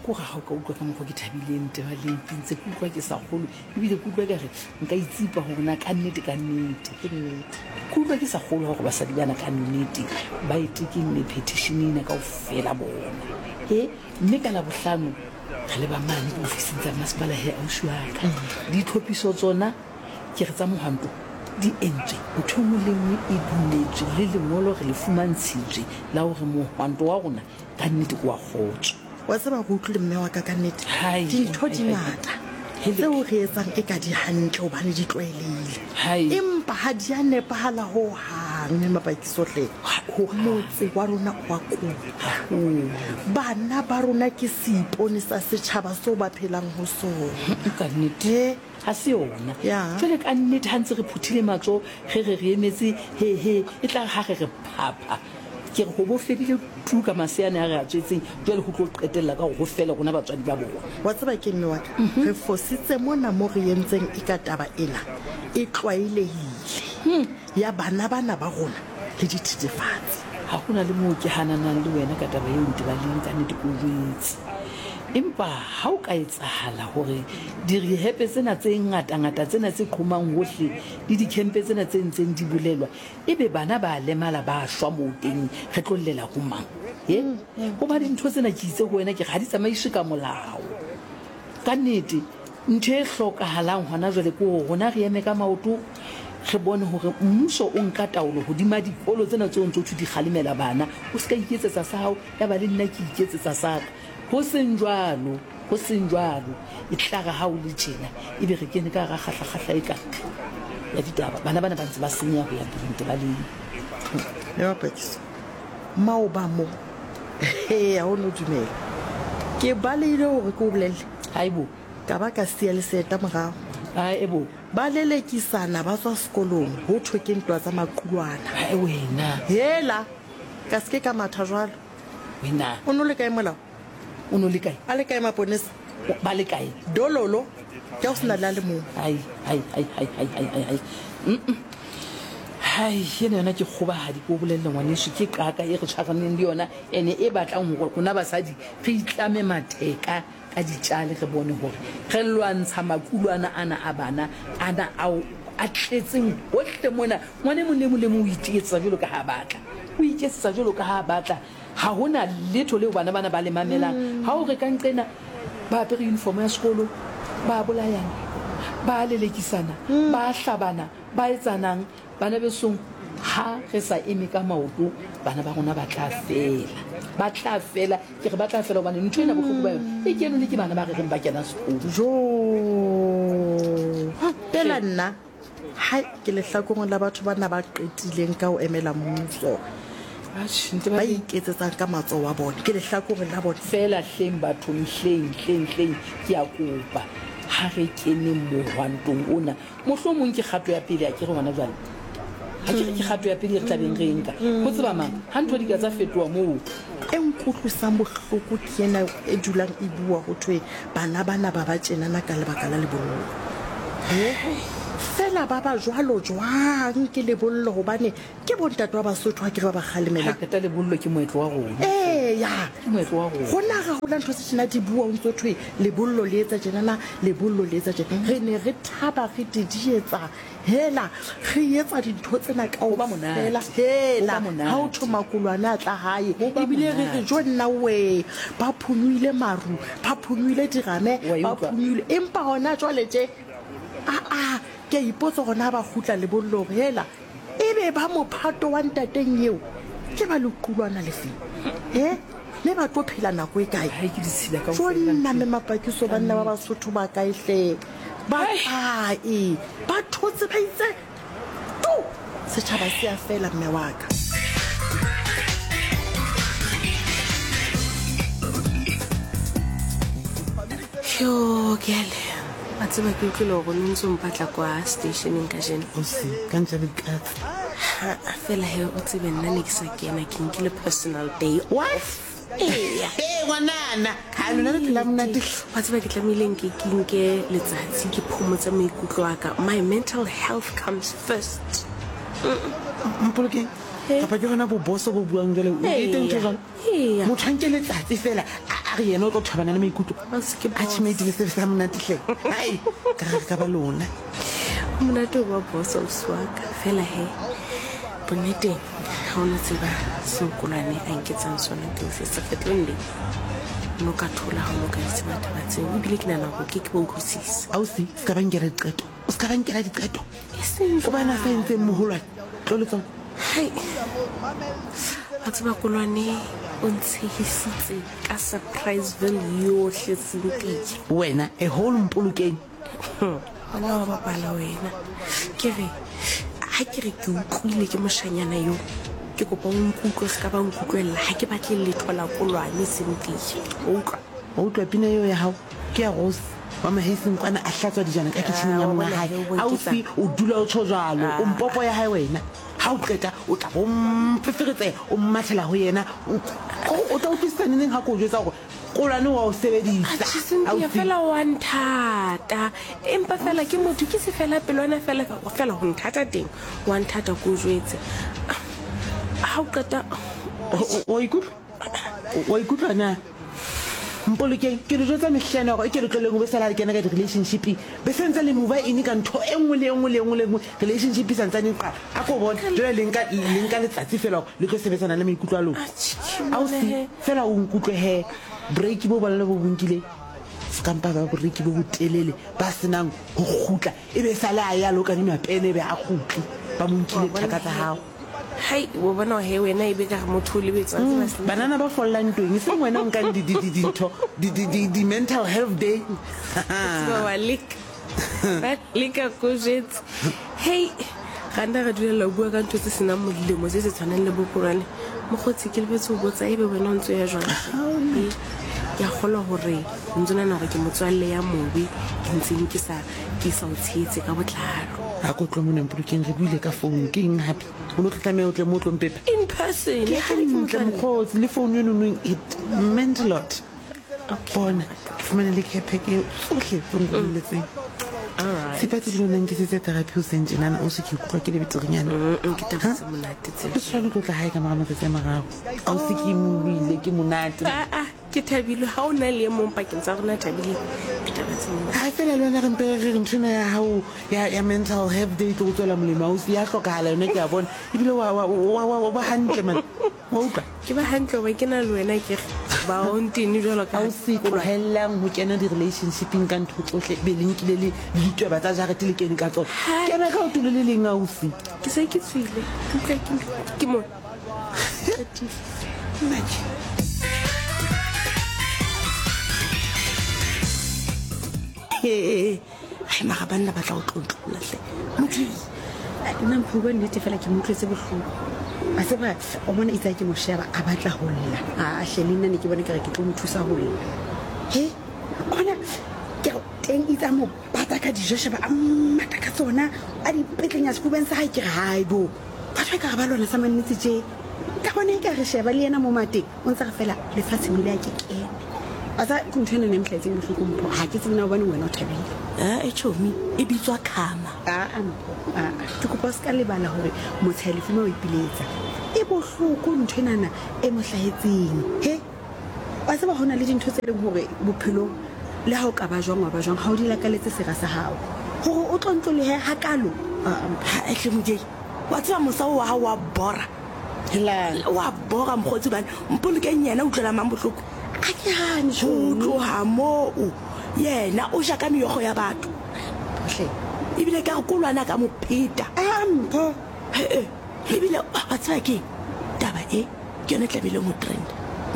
ko ga ga utlwa ka mokgwa ke thabileng tebaleng ke ntse ke utlwa ke sa golo ebile ke utlwa kare nka itsipa go bona ka nnete ke utlwa ke sa golo gore basadi bana ka nnete ba itekenne petitionina ka o fela bona mme ka la bohlano re le ba mane go ofising tsa masepala he ausi wa ka ditlhophiso tsona ke re tsa mohanto di entswe ntho nngwe le nngwe e dumetswe le lengolo re le fumantshitswe la gore mohanto wa rona ka nnete ko wa kgotswe wa tseba go utlwile mme wa ka nnete dintho di ngata tseo re etsang e ka di hantle hobane di tlwaelehile empa ha di a nepahala ho hang mme mapakisohle motse wa rona wa kupa bana ba rona ke seipone sa setjhaba seo ba phelang ho sona ka nnete ha se yona jwale ka nnete ha ntse re phuthile matso re emetse he e tla ha re phapha ke re go bo fedile tu ka maseane a re a tswetseng jwale go tlo qetella ka go fela gona batswadi ba bona wa tseba ke mme wa re fositse mona mo re yentseng e ka taba ena e tlwaelehile ya bana ba rona le dithethefatsi ha gona le mo ke hananang le wena ka taba eo ntebaleng ka nnete ko jwetse empa ha o ka etsahala gore direhepe tsena tse ngata tsena tse qhomang hohle le dikhempe tsena tse ntseng di bolelwa ebe bana ba lemala ba shwa mo teng re tlollela go mang go ba dintho tsena ke itse go wena ke ga di tsamaiswe ka molao ka nnete ntho e hlokahalang hona jwale ko rona re eme ka maoto re bone hore mmuso o nka taolo hodima dikolo tsena tse o ntse o di kgalemela bana o se ka iketsetsa sa hao ya ba le nna ke iketsetsa sa ka go seng jwalo e tlaga ha o le tjena ebe re kene ka ga kgahla e ka ya ditaba bana ba ntse ba senya go ya pele ba le le mapatso mao ba mo ha o no dumela ke ba le ile hore ke o bolelle haibo ka ba ka sia le seta morago ebo ba lelekisana ba tswa sekolong ho thwe ke ntwa tsa maqulwana wena hela ka ske ka matha jwalo wena o no le kae molao o no le kae a le kae maponesa ba le kae dololo ke o sena le mo hai yena yona ke kgobahadi ko bolelle ngwaneso ke kaka e re tshwaraneng le yona ene e batlang gore rona basadi re itlame matheka ka ditjale re bone gore re lwantsha makulwana ana a bana ana ao a tletseng hohle mona ngwane mo le mo o itetsa jalo ka ha batla o iketsa jalo ka ha batla ha hona letho leo bana ba le mamelang ha o re ka nqena ba apere uniform ya sekolo ba bolayana ba lelekisana ba hlabana ba etsanang bana besong ha re sa eme ka maoto bana ba rona ba tla fela ke re ba tla fela hobane ntho ena bohloko ba yona e kenole ke bana ba re reng ba kena sekolo pela nna ha ke lehlakong la batho bana ba qetileng ka o emela mmuso ba iketsetsang ka matso wa bona ke lehlakore la bona fela hleng bathong hleng ke a kopa ha re kene mohwantong ona mohlomong ke kgato ya pele a ke re ngwana jwale ha ke kgato ya pele re tlabeng re nka go tseba mang ha ntho di ka tsa fetoa moo e nkutlwisang bohloko ke ena e dulang e bua go thwe bana ba tjenana ka lebaka la lebollo fela ba jwalo jwang ke lebollo hobane ke bontate wa Basotho ha ke re ba kgalemela ka ta lebollo ke moetlo wa rona ya moetlo wa rona gona ga go ntho se tsena di bua ntse thwe lebollo le etsa tjenana lebollo le etsa tjenana re ne re thaba re didietsa hela re etsa dintho tsena ka o ba monela hela ha o thoma kulwana tla hae ebile re jo nna we ba phunywile maru ba phunywile dirame ba phunywile empa hona jwale je ke ipotsa gona ba gutla lebollo hela ebe ba mophato wa ntateng eo ke ba lekulwana lefe le ba tlo phela nako e kae ha ke ditshila ka o nna me mapakiso banna ba Basotho ba kae hle ba ba thotse ba itse tu setjhaba se a fela mme wa ka yo gele a tseba ke utlwile go ntse mpatla kwa stationeng ka jena o se ka ntse le katsa fela he o tsebe nna ne ke sa kena ke nkile personal day off ngwanana ha lona le phela monate wa tseba ke tlamehileng ke nke letsatsi ke phomotsa maikutlo a ka my mental health comes first mpolokeng kapa ke gona boboso bo buang jale o teng tse jalo motho anke letsatsi fela a re yena o tlo thabana le maikutlo a tshimedi le se sa monatihle ai ka ba lona monate wa boss o swaka fela he bonneteng ha ona tseba sekolwane a nketsang sona ke se se fetlonne no ka thola ha mo ka tseba tabatseng o bile ke nana go ke bo utlwisisa ausi ska bankela diqeto o ska bankela diqeto o bana sa ntse moholwane tloletsong hai a tseba kolwane o ntshehisitse ka surprise value yohle sentije wena e whole mpolokeng ona wa bapala wena ke re ha ke re ke utlwile ke moshanyana yo ke kopa o nkutlwe se ka ba nkutlwela ha ke batle letho la kolwane sentije o utlwa pina eo ya hao ke ya Rose wa maheseng kwana a hlatswa dijana ka kitchen ya mona hae ausi o dula o tsho jalo o mpopo ya hae wena ha o qeta o tla bo mpefiretse o mmathela ho yena o tla utlwisisa neng ha ko jwetsa gore kolwane wa o sebedisa ya fela wa nthata empa fela ke motho ke se fela pelwana fela ho nthata teng wa nthata ko jwetse ha o qeta o ikutlwa na mpolokeng ke re jwetsa mehlena gore ke re tloleng o be sala kena ka di-relationship be sentse le mova ene ka ntho e nngwe le engwe relationship santsane qa a ko bona jwale le nka letsatsi fela le tlo sebetsana le maikutlo a lona ausi fela o nkutlwe he break bo balla bo bonkile skampa ba break bo botelele ba senang go gutla e be sala ya lo ka di mapene be a gutli ba monkile thaka tsa hao hai o bona he wena e be ka motho le betsa banana ba follang tweng se ngwena o nkang di mental health day wa lika ko jets hey ganda ga dula la bua ka ntho tse senang modilemo se se tshwanang le bokorane mogotsi ke lebetse o botsa ebe wena o ntse ya jwang ya gola hore ntsona na ke motswalle ya mobi ke ntseng ke sa o tshetse ka botlalo a go tlo mona mpolokeng re buile ka phone ke eng hape o no tlamela o tle mo tlompepe in person ke hantle mokgotsi le phone yeno it meant a lot bona ke fumane le kepe ke ohle tsongoletseng sipati dilo nang ke setse therapy o sentse nana o se ke utlwa ke le betsinyana ke tabetse monate tse o tshwana go tla hae ka mara matsatsi a marago a o se ke moile ke monate ke thabile ha o na le mo pakeng tsa rona thabile ke tabetse ha fela le wena re mpe re ntshwana ya hao ya mental health day go tswela molemo o se ya hlokahala yona ke a bona ebile wa ba hantle man wa utlwa ke ba hantle wa ke na le wena ke ba o ntini jalo ka o se tlohellang ho kena di-relationshiping ka ntho tsohle be lenkile le ditweba tsa jarete le kene ka tsona kena ka o tulo le leng ausi ke se ke tswile ke mo ai maga banna ba tla o tlotlollahle motho nna mphuba nnete fela ke motlwetse bohloko a tseba o bona itse ke mo sheba a batla ho lla a hle le nna ne ke bona ke re ke tlo mo thusa ho lla he ona ke teng itse mo bata ka dijo sheba a mata ka tsona a di petlenya sefubeng sa hae ke re hai bo batho ka ba lona sa mannetse je ka bona ke re sheba le yena mo mateng o ntse re fela le fatshe mo le a ke kene asa ke ntshene ne mhletse mo hloko mpho ha ke tsena ba wena o thabile e chomi e bitswa khama ke kopa se ka lebala hore motshele fuma o ipiletsa e bohloko ntwenana e mohlahetseng he wa tseba hona le dintho tse leng hore bophelo le ha o ka ba jwang wa ba jwang ha o di lakaletse sera sa hao hore o tlontlo le he hakalo ha e hle mojei wa tseba mosao wa hao wa bora wa bora mkhotsi bana mpolokeng yena o tlola mang bohloko a ke hane ho tloha moo yena o ja ka meyogo ya batho hle ebile ka kolwana ka mopheta mpho ebile wa tseba ke taba e ke yone tlabile mo trend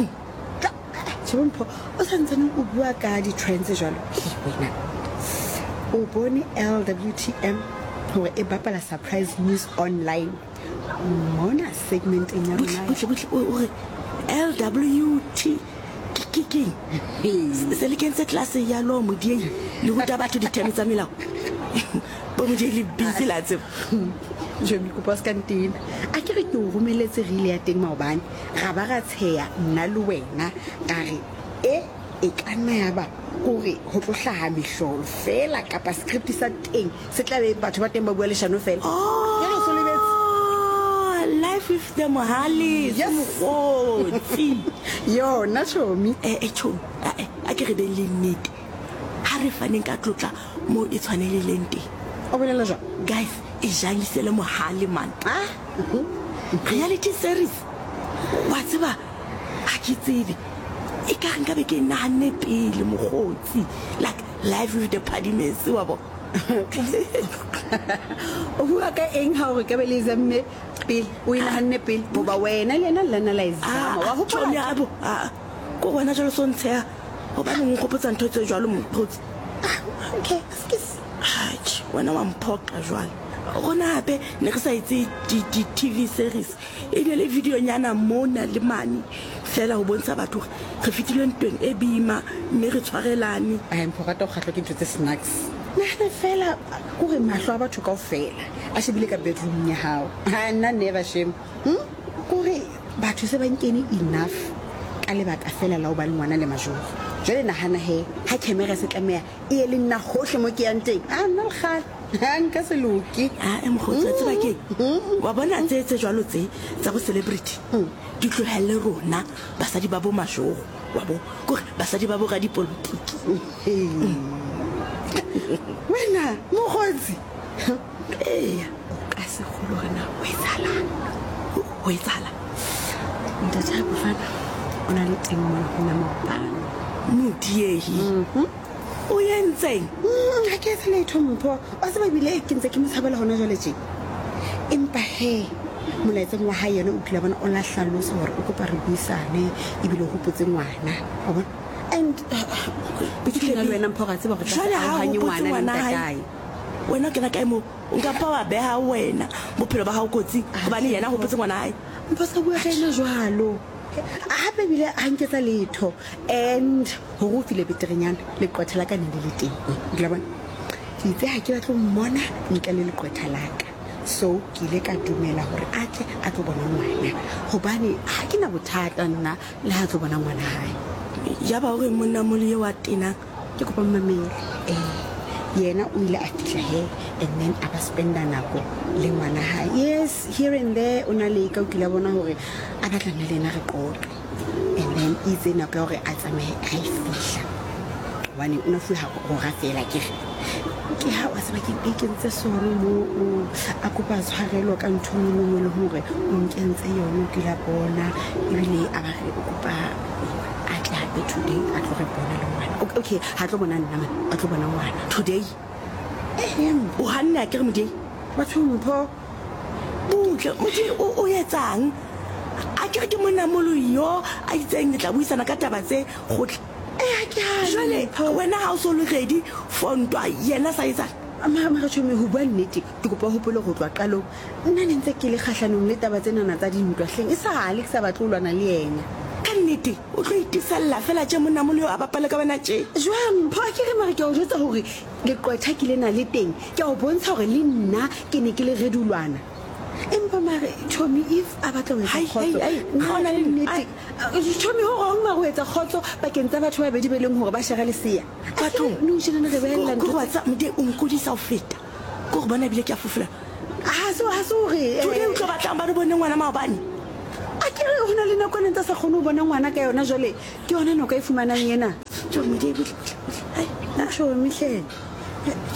mpho o santsane o bua ka di-trends jalo wena o bone LWTM hore e bapala surprise news online mona segmenteng ya rona LWT kikking se le kentse classe ya lo modieng le go ta batho ditemo tsa melao bo modieng le busy la tsebo je mi kopa ska ntina a ke re ke o romeletse rile ya teng maobane ga ba ga tsheya nna le wena ka re e ka nna ya ba gore go tlo hlaha mehlolo fela kapa script sa teng se tla be batho ba teng ba bua leshano fela life with the mohale mokgotsi yona Chomi Chomi a ke re be le nnete ha re faneng ka tlotla mo e tshwaneleleng teng o bolela jwang guys e jangisele mohale man reality series wa tseba a ke tsebe e ka nka be ke nahane pele mogotsi like live with the Padiments wa bo o bua ka eng ha o re ka be le zamme pele o inahanne pele boba wena le yena le analyze wa ho Chomi abo ko bona jalo so ntsha go ba nngwe go potsa ntho tse jwalo mogotsi okay excuse wena wa mphoqa jwale gona hape ne re sa itse di TV series e le video nyana mona le mane fela go bontsha batho re fitile ntweng e bima mme re tshwarelane a mpho rata go khatlo ke ntse snacks nna fela go re mahlo a batho kaofela a shebile ka bedroom ya hao ha nna never shame go re batho se ba nkene enough ka lebaka fela la o ba le ngwana le majoro jwale nahana he ha camera se tlameya e le nna hohle mo ke yang teng nna le kgale nka se loke mogotsi tseba ke wa bona tse jwalo tse tsa go celebrity di tlohelle rona basadi ba bo majoro wa bo gore basadi ba bo ga dipolotiki wena mogotsi ka se kholo rena o etsala ntate bofana ona le teng mo hona maopana modiehi o yentseng ha ke se le thompho o se ba bile ke ntse ke mothabela hona jwale tje empa he molaetseng wa hae yena o phila bona o la hlalosa hore o kopa re buisane e bile o hopotse ngwana wa bona and bitla le wena mpho ga tseba go tla hanye ngwana le kae wena ke na kae mo nka pa wa beha wena bophelo ba hao kotsi gobane yena hopotse ngwana hae mpho sa bua ga ena jwalo hape bile a nketsa letho and ho go file beterenyana le qothala ka nne le teng ke la bona ke itse ha ke batla go mmona nka le qothala ka so ke ile ka dumela hore a tle a tlo bona ngwana gobane ha ke na bothata nna le ha tlo bona ngwana hae ya ba gore monna mole wa tena ke kopa mmamele yena o ile a fitla he and then a ba spenda nako le ngwana hae yes here and there ona le ka o kila bona hore a batlana le ena re qoqe and then itse nako hore a tsamaye a fihla wane una fula go ga fela ke ha wa se ba ke kentse sore mo a kopa tshwarelo ka ntho nngwe le hore o nkentse yona ke la bona ebile a ba re kopa a tla be today a tlo re bona le ngwana okay ha tlo bona nna man a tlo bona ngwana today o hanna ke re modie batho mpho butle modie o etsang a ke re ke monna molo yo a itseng le tla buisana ka taba tse gotle ke ha jwale wena ha o so le ready for ntwa yena sa etsa mama ga tshome ho bua nnete ke kopa hopole go tswa qalong nna ne ntse ke le khahlanong le taba tsena na tsa dintwa hleng e sa le ke sa batlolwana le yena ka nnete o tlo itisella fela tje monna mole yo a bapala ka bana tje jwang pho ke re mare ke o jwetsa hore le qotha ke le na le teng ke o bontsha hore le nna ke ne ke le redulwana empa mare Chomi if a batla ho etsa khotso hona le nnete Chomi ho rong ma go etsa khotso bakeng tsa batho ba bedi be leng hore ba shara le sia batho no jena re bella go watsa mde o nkodisa o feta go bona bile ke a fufula ha so re today o tlo batlang ba re bone ngwana maobane a ke re hona le nako ne tsa sa khone ho bona ngwana ka yona jwale ke yona no ka e fumanang yena Chomi de Chomi hle